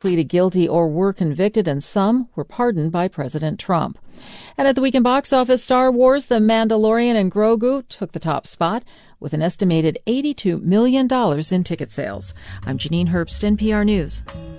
pleaded guilty or were convicted, and some were pardoned by President Trump. And at the weekend box office, Star Wars, The Mandalorian, and Grogu took the top spot with an estimated $82 million in ticket sales. I'm Janine Herbst, NPR News.